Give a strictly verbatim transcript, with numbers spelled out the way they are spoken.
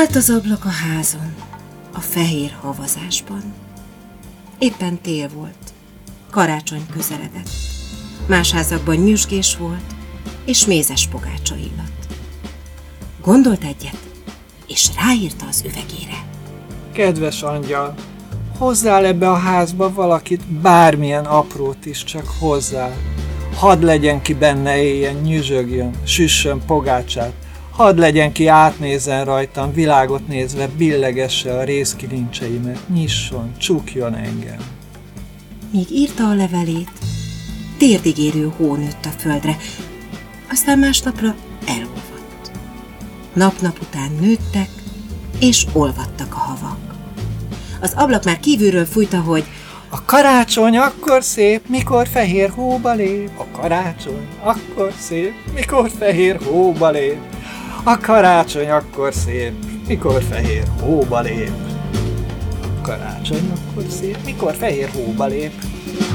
Állt az ablak a házon, a fehér havazásban. Éppen tél volt, karácsony közeledett. Más házakban nyüzsgés volt, és mézes pogácsa illat. Gondolt egyet, és ráírta az üvegére. Kedves angyal, hozzál ebbe a házba valakit, bármilyen aprót is, csak hozzál. Hadd legyen ki benne, éljen, nyüzsögjön, süssön pogácsát. Hadd legyen ki, átnézzen rajtam, világot nézve, billegesse a rézkilincseimet, nyisson, csukjon engem. Míg írta a levelét, térdig érő hó nőtt a földre, aztán másnapra elolvadt. Nap-nap után nőttek, és olvadtak a havak. Az ablak már kívülről fújta, hogy a karácsony akkor szép, mikor fehér hóba lép. A karácsony akkor szép, mikor fehér hóba lép. A karácsony akkor szép, mikor fehér hóba lép. A karácsony akkor szép, mikor fehér hóba lép.